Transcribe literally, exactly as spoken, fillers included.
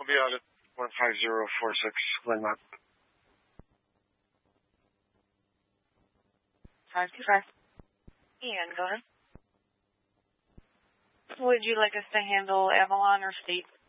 I'll be out at one five zero four six Glenmont. five two five. And go ahead. Would you like us to handle Avalon or State?